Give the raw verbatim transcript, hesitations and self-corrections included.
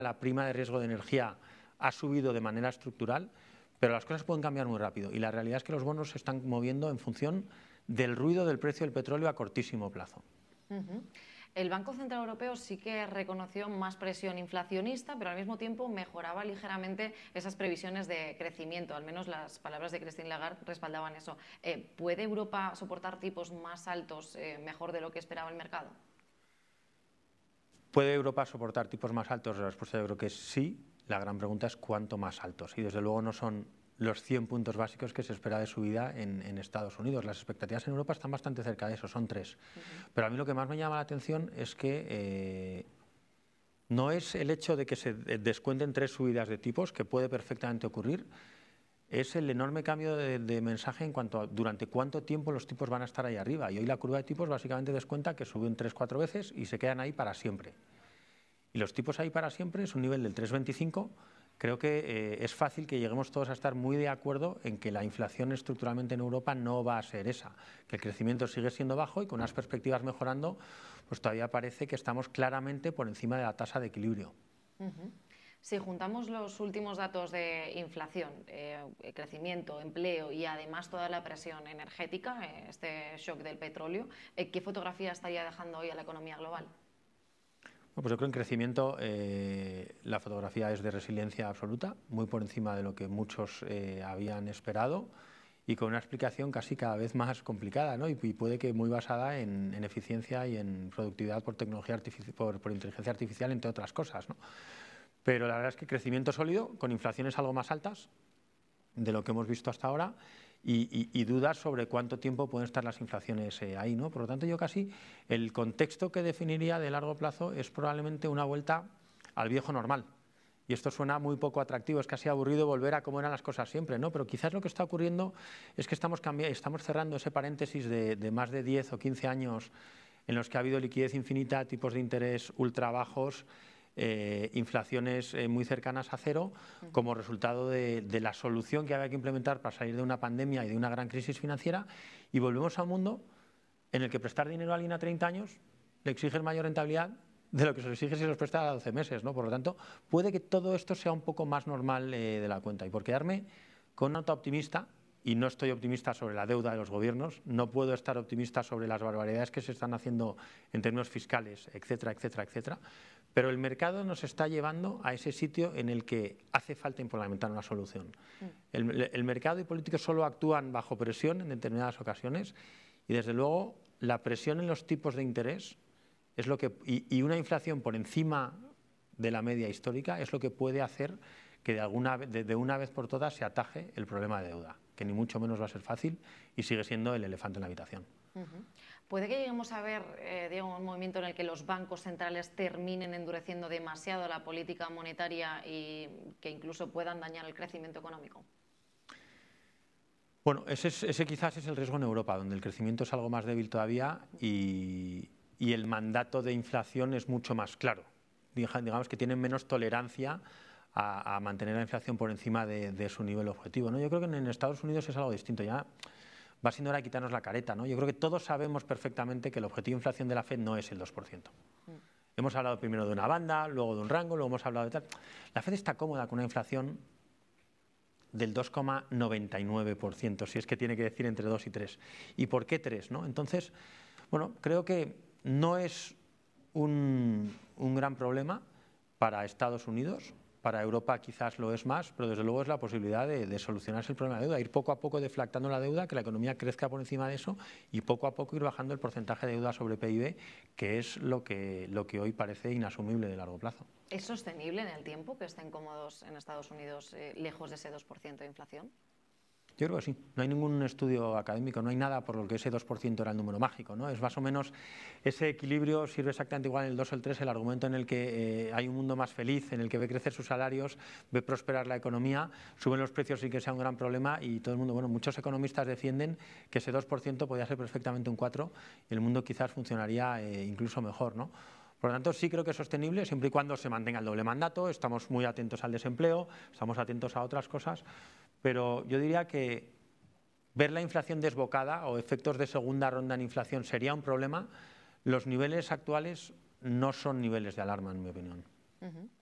la prima de riesgo de energía ha subido de manera estructural, pero las cosas pueden cambiar muy rápido y la realidad es que los bonos se están moviendo en función del ruido del precio del petróleo a cortísimo plazo. Uh-huh. El Banco Central Europeo sí que reconoció más presión inflacionista, pero al mismo tiempo mejoraba ligeramente esas previsiones de crecimiento. Al menos las palabras de Christine Lagarde respaldaban eso. Eh, ¿Puede Europa soportar tipos más altos eh, mejor de lo que esperaba el mercado? ¿Puede Europa soportar tipos más altos? La respuesta yo creo que sí. La gran pregunta es cuánto más altos. Y desde luego no son los cien puntos básicos que se espera de subida en, en Estados Unidos. Las expectativas en Europa están bastante cerca de eso, son tres. Uh-huh. Pero a mí lo que más me llama la atención es que eh, no es el hecho de que se descuenten tres subidas de tipos, que puede perfectamente ocurrir, es el enorme cambio de, de mensaje en cuanto a durante cuánto tiempo los tipos van a estar ahí arriba. Y hoy la curva de tipos básicamente descuenta que suben tres, cuatro veces y se quedan ahí para siempre. Y los tipos ahí para siempre es un nivel del tres coma veinticinco. Creo que eh, es fácil que lleguemos todos a estar muy de acuerdo en que la inflación estructuralmente en Europa no va a ser esa, que el crecimiento sigue siendo bajo y con unas perspectivas mejorando, pues todavía parece que estamos claramente por encima de la tasa de equilibrio. Uh-huh. Si juntamos los últimos datos de inflación, eh, crecimiento, empleo y además toda la presión energética, eh, este shock del petróleo, eh, ¿qué fotografía estaría dejando hoy a la economía global? Bueno, pues yo creo que en crecimiento eh, la fotografía es de resiliencia absoluta, muy por encima de lo que muchos eh, habían esperado y con una explicación casi cada vez más complicada, ¿no? y, y puede que muy basada en, en eficiencia y en productividad por tecnología artifici- por, por inteligencia artificial, entre otras cosas, ¿no? Pero la verdad es que crecimiento sólido, con inflaciones algo más altas de lo que hemos visto hasta ahora y, y, y dudas sobre cuánto tiempo pueden estar las inflaciones eh, ahí, ¿no? Por lo tanto, yo casi el contexto que definiría de largo plazo es probablemente una vuelta al viejo normal. Y esto suena muy poco atractivo, es casi aburrido volver a cómo eran las cosas siempre, ¿no? Pero quizás lo que está ocurriendo es que estamos, estamos cerrando ese paréntesis de, de más de diez o quince años en los que ha habido liquidez infinita, tipos de interés ultra bajos, Eh, inflaciones eh, muy cercanas a cero como resultado de, de la solución que había que implementar para salir de una pandemia y de una gran crisis financiera, y volvemos a un mundo en el que prestar dinero a alguien a treinta años le exige mayor rentabilidad de lo que se le exige si los presta a doce meses, ¿no? Por lo tanto, puede que todo esto sea un poco más normal eh, de la cuenta. Y por quedarme con una nota optimista, y no estoy optimista sobre la deuda de los gobiernos, no puedo estar optimista sobre las barbaridades que se están haciendo en términos fiscales, etcétera, etcétera, etcétera, pero el mercado nos está llevando a ese sitio en el que hace falta implementar una solución. Mm. El, el mercado y políticos solo actúan bajo presión en determinadas ocasiones y, desde luego, la presión en los tipos de interés es lo que, y, y una inflación por encima de la media histórica es lo que puede hacer que de, alguna, de, de una vez por todas se ataje el problema de deuda, que ni mucho menos va a ser fácil y sigue siendo el elefante en la habitación. Uh-huh. ¿Puede que lleguemos a ver, eh, Diego, un movimiento en el que los bancos centrales terminen endureciendo demasiado la política monetaria y que incluso puedan dañar el crecimiento económico? Bueno, ese, es, ese quizás es el riesgo en Europa, donde el crecimiento es algo más débil todavía y, y el mandato de inflación es mucho más claro. Digamos que tienen menos tolerancia a, a mantener la inflación por encima de, de su nivel objetivo, ¿no? Yo creo que en, en Estados Unidos es algo distinto. Ya va siendo hora de quitarnos la careta, ¿no? Yo creo que todos sabemos perfectamente que el objetivo de inflación de la Fed no es el dos por ciento. Mm. Hemos hablado primero de una banda, luego de un rango, luego hemos hablado de tal. La Fed está cómoda con una inflación del dos coma noventa y nueve por ciento, si es que tiene que decir entre dos y tres. ¿Y por qué tres, no? Entonces, bueno, creo que no es un, un gran problema para Estados Unidos. Para Europa quizás lo es más, pero desde luego es la posibilidad de, de solucionarse el problema de deuda, ir poco a poco deflactando la deuda, que la economía crezca por encima de eso y poco a poco ir bajando el porcentaje de deuda sobre P I B, que es lo que, lo que hoy parece inasumible de largo plazo. ¿Es sostenible en el tiempo que estén cómodos en Estados Unidos eh, lejos de ese dos por ciento de inflación? Yo creo que sí. No hay ningún estudio académico, no hay nada por lo que ese dos por ciento era el número mágico, ¿no? Es más o menos ese equilibrio, sirve exactamente igual en el dos o el tres, el argumento en el que eh, hay un mundo más feliz, en el que ve crecer sus salarios, ve prosperar la economía, suben los precios sin que sea un gran problema y todo el mundo, bueno, muchos economistas defienden que ese dos por ciento podría ser perfectamente un cuatro por ciento y el mundo quizás funcionaría eh, incluso mejor, ¿no? Por lo tanto, sí creo que es sostenible siempre y cuando se mantenga el doble mandato, estamos muy atentos al desempleo, estamos atentos a otras cosas, pero yo diría que ver la inflación desbocada o efectos de segunda ronda en inflación sería un problema. Los niveles actuales no son niveles de alarma, en mi opinión. Uh-huh.